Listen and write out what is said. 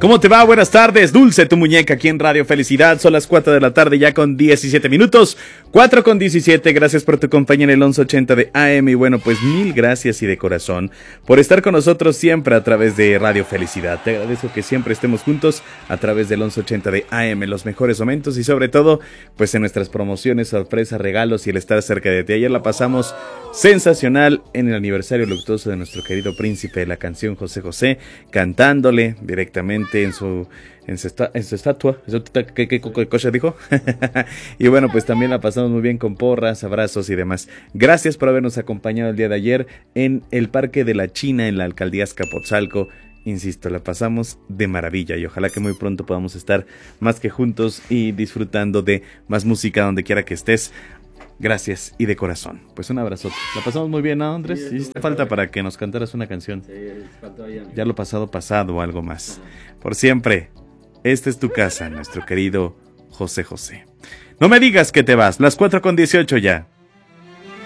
¿Cómo te va? Buenas tardes, Dulce, tu muñeca aquí en Radio Felicidad. Son las 4 de la tarde ya con 17 minutos. 4 con 17, gracias por tu compañía en el 1180 de AM. Y bueno, pues mil gracias y de corazón por estar con nosotros siempre a través de Radio Felicidad. Te agradezco que siempre estemos juntos a través del 1180 de AM, los mejores momentos y sobre todo, pues en nuestras promociones, sorpresas, regalos y el estar cerca de ti. Ayer la pasamos sensacional en el aniversario luctuoso de nuestro querido príncipe de la canción José José, cantándole directamente en su estatua. ¿Qué cosa dijo? Y bueno, pues también la pasamos muy bien con porras, abrazos y demás. Gracias por habernos acompañado el día de ayer en el Parque de la China, en la alcaldía Azcapotzalco. Insisto, la pasamos de maravilla y ojalá que muy pronto podamos estar más que juntos y disfrutando de más música donde quiera que estés. Gracias y de corazón. Pues un abrazote. La pasamos muy bien, ¿no, Andrés? Sí, hiciste falta para que nos cantaras una canción. Sí, faltó ya lo pasado o algo más. Por siempre, esta es tu casa, nuestro querido José José. No me digas que te vas, las 4 con 18 ya.